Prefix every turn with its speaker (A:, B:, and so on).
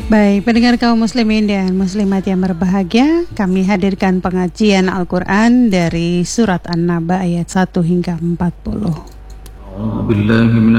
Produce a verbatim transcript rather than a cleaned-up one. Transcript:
A: Baik, pendengar kaum muslimin dan muslimat yang berbahagia, kami hadirkan pengajian Al-Quran dari surat An-Naba ayat satu hingga empat puluh.